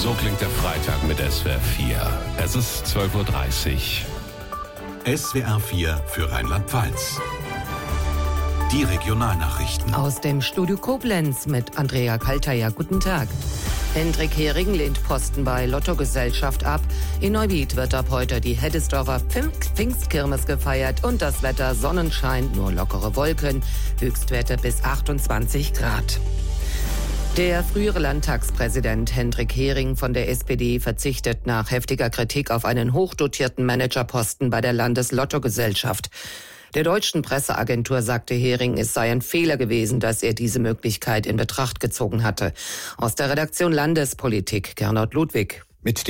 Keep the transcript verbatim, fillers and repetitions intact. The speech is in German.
So klingt der Freitag mit S W R vier. Es ist zwölf Uhr dreißig. S W R vier für Rheinland-Pfalz. Die Regionalnachrichten. Aus dem Studio Koblenz mit Andrea Kaltaja. Guten Tag. Hendrik Hering lehnt Posten bei Lottogesellschaft ab. In Neuwied wird ab heute die Heddesdorfer Pfingstkirmes gefeiert und das Wetter Sonnenschein, nur lockere Wolken, Höchstwerte bis achtundzwanzig Grad. Der frühere Landtagspräsident Hendrik Hering von der S P D verzichtet nach heftiger Kritik auf einen hochdotierten Managerposten bei der Landeslottogesellschaft. Der deutschen Presseagentur sagte Hering, es sei ein Fehler gewesen, dass er diese Möglichkeit in Betracht gezogen hatte. Aus der Redaktion Landespolitik, Gernot Ludwig. Mit